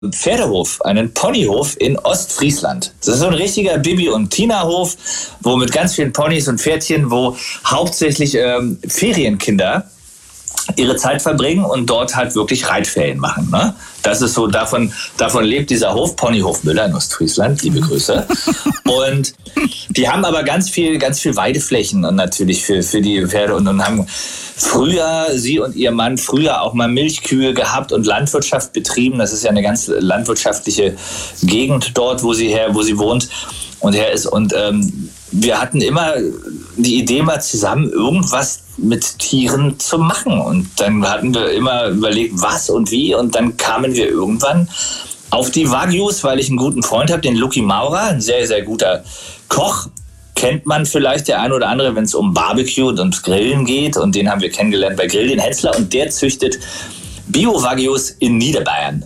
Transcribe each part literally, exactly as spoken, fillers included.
Pferdehof, einen Ponyhof in Ostfriesland. Das ist so ein richtiger Bibi- und Tina-Hof, wo mit ganz vielen Ponys und Pferdchen, wo hauptsächlich ähm, Ferienkinder ihre Zeit verbringen und dort halt wirklich Reitferien machen. Ne? Das ist so, davon, davon lebt dieser Hof, Ponyhof Müller in Ostfriesland, liebe Grüße. Und die haben aber ganz viel, ganz viel Weideflächen und natürlich für, für die Pferde und, und haben früher, sie und ihr Mann, früher auch mal Milchkühe gehabt und Landwirtschaft betrieben. Das ist ja eine ganz landwirtschaftliche Gegend dort, wo sie her, wo sie wohnt und her ist. Und ähm, wir hatten immer die Idee, mal zusammen irgendwas mit Tieren zu machen. Und dann hatten wir immer überlegt, was und wie. Und dann kamen wir irgendwann auf die Wagyus, weil ich einen guten Freund habe, den Lucky Maurer, ein sehr, sehr guter Koch. Kennt man vielleicht der ein oder andere, wenn es um Barbecue und ums Grillen geht. Und den haben wir kennengelernt bei Grill den Hensler. Und der züchtet Bio-Wagyus in Niederbayern.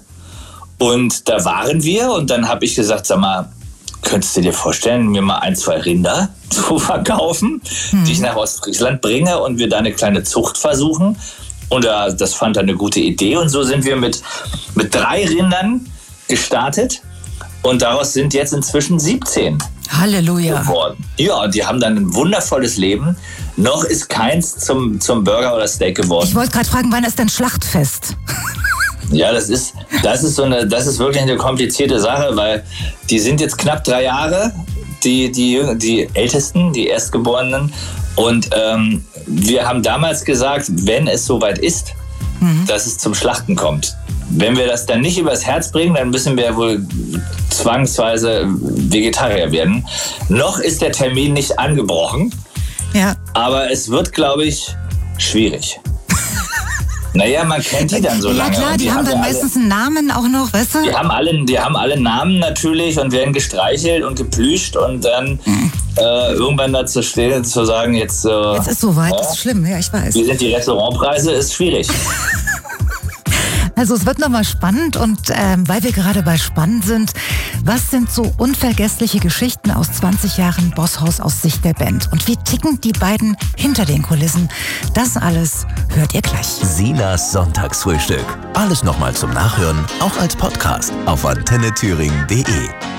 Und da waren wir. Und dann habe ich gesagt, sag mal, könntest du dir vorstellen, mir mal ein, zwei Rinder zu verkaufen, hm. die ich nach Ostfriesland bringe und wir da eine kleine Zucht versuchen? Und äh, das fand er eine gute Idee. Und so sind wir mit, mit drei Rindern gestartet. Und daraus sind jetzt inzwischen siebzehn Halleluja. geworden. Ja, und die haben dann ein wundervolles Leben. Noch ist keins zum, zum Burger oder Steak geworden. Ich wollte gerade fragen, wann ist denn Schlachtfest? Ja, das ist, das ist so eine, das ist wirklich eine komplizierte Sache, weil die sind jetzt knapp drei Jahre, die, die, die Ältesten, die Erstgeborenen. Und ähm, wir haben damals gesagt, wenn es soweit ist, mhm. dass es zum Schlachten kommt. Wenn wir das dann nicht übers Herz bringen, dann müssen wir wohl zwangsweise Vegetarier werden. Noch ist der Termin nicht angebrochen, ja. aber es wird, glaube ich, schwierig. Naja, man kennt die dann so ja, lange. Ja klar, die, die haben, haben dann meistens alle, einen Namen auch noch, weißt du? Die haben alle, die haben alle Namen natürlich und werden gestreichelt und geplüscht und dann mhm. äh, irgendwann dazu stehen, zu sagen, jetzt... Äh, jetzt ist soweit, ja, das ist schlimm, ja, ich weiß. Wie sind die Restaurantpreise, ist schwierig. Also es wird nochmal spannend und ähm, weil wir gerade bei spannend sind, was sind so unvergessliche Geschichten aus zwanzig Jahren Bosshaus aus Sicht der Band? Und wie ticken die beiden hinter den Kulissen? Das alles hört ihr gleich. Sinas Sonntagsfrühstück. Alles nochmal zum Nachhören, auch als Podcast auf antenne thüringen punkt de.